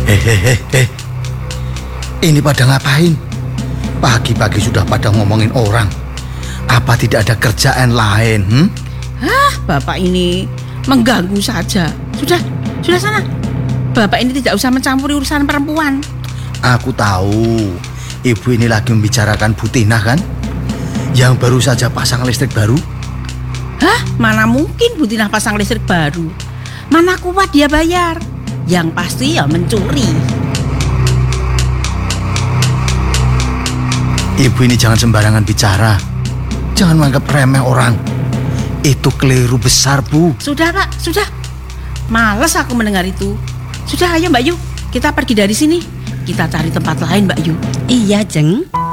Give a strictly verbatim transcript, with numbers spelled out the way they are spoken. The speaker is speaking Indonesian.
Hehehe, ini pada ngapain? Pagi-pagi sudah pada ngomongin orang. Apa tidak ada kerjaan lain? Hmm? Hah, bapak ini mengganggu saja. Sudah, sudah sana. Bapak ini tidak usah mencampuri urusan perempuan. Aku tahu, ibu ini lagi membicarakan Bu Tina kan? Yang baru saja pasang listrik baru. Hah, mana mungkin Bu Tina pasang listrik baru? Mana kuat dia bayar? Yang pasti ya mencuri. Ibu ini jangan sembarangan bicara. Jangan menganggap remeh orang. Itu keliru besar, Bu. Sudah, Pak, sudah. Males aku mendengar itu. Sudah, ayo Mbak Yu, kita pergi dari sini. Kita cari tempat lain, Mbak Yu. Iya, Jeng.